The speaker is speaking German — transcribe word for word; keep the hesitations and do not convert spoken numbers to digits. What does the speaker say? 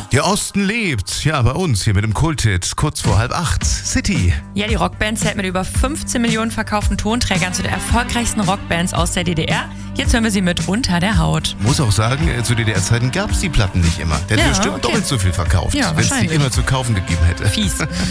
Der Osten lebt. Ja, bei uns hier mit dem Kulthit. Kurz vor halb acht. City. Ja, die Rockband zählt mit über fünfzehn Millionen verkauften Tonträgern zu den erfolgreichsten Rockbands aus der D D R. Jetzt hören wir sie mit Unter der Haut. Muss auch sagen, zu D D R-Zeiten gab es die Platten nicht immer. Der hätte Ja, bestimmt okay. doppelt so viel verkauft, Ja, wenn es die wahrscheinlich. immer zu kaufen gegeben hätte. Fies.